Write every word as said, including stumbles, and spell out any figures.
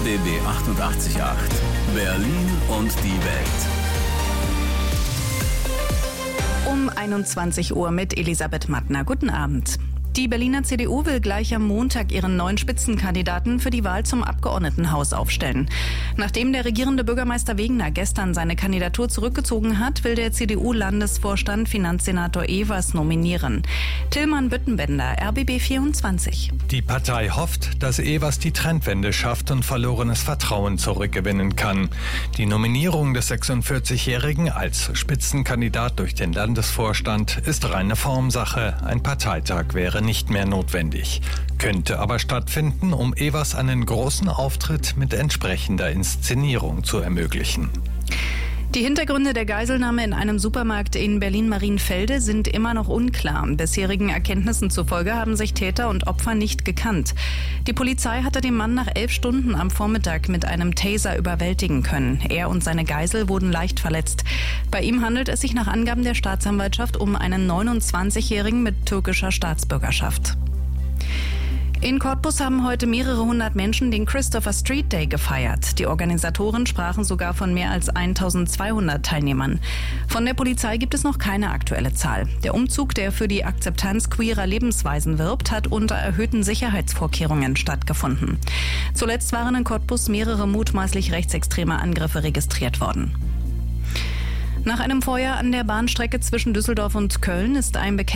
B B achtundachtzig Komma acht. Berlin und die Welt. Um einundzwanzig Uhr mit Elisabeth Mattner. Guten Abend. Die Berliner C D U will gleich am Montag ihren neuen Spitzenkandidaten für die Wahl zum Abgeordnetenhaus aufstellen. Nachdem der regierende Bürgermeister Wegener gestern seine Kandidatur zurückgezogen hat, will der C D U-Landesvorstand Finanzsenator Evers nominieren. Tillmann Büttenbender, R B B vierundzwanzig. Die Partei hofft, dass Evers die Trendwende schafft und verlorenes Vertrauen zurückgewinnen kann. Die Nominierung des sechsundvierzigjährigen als Spitzenkandidat durch den Landesvorstand ist reine Formsache. Ein Parteitag wäre nicht mehr notwendig. Könnte aber stattfinden, um Evers einen großen Auftritt mit entsprechender Inszenierung zu ermöglichen. Die Hintergründe der Geiselnahme in einem Supermarkt in Berlin-Marienfelde sind immer noch unklar. Bisherigen Erkenntnissen zufolge haben sich Täter und Opfer nicht gekannt. Die Polizei hatte den Mann nach elf Stunden am Vormittag mit einem Taser überwältigen können. Er und seine Geisel wurden leicht verletzt. Bei ihm handelt es sich nach Angaben der Staatsanwaltschaft um einen neunundzwanzigjährigen mit türkischer Staatsbürgerschaft. In Cottbus haben heute mehrere hundert Menschen den Christopher Street Day gefeiert. Die Organisatoren sprachen sogar von mehr als eintausendzweihundert Teilnehmern. Von der Polizei gibt es noch keine aktuelle Zahl. Der Umzug, der für die Akzeptanz queerer Lebensweisen wirbt, hat unter erhöhten Sicherheitsvorkehrungen stattgefunden. Zuletzt waren in Cottbus mehrere mutmaßlich rechtsextreme Angriffe registriert worden. Nach einem Feuer an der Bahnstrecke zwischen Düsseldorf und Köln ist ein Bekenntnis